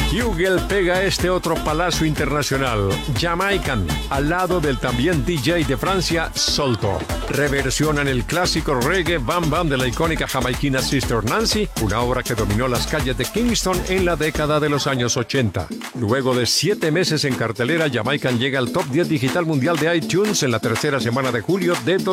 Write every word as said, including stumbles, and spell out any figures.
Hugel pega este otro palazo internacional, Jamaican, al lado del también D J de Francia, Solto. Reversionan el clásico reggae Bam Bam de la icónica jamaiquina Sister Nancy, una obra que dominó las calles de Kingston en la década de los años ochenta. Luego de siete meses en cartelera, Jamaican llega al top diez digital mundial de iTunes en la tercera semana de julio de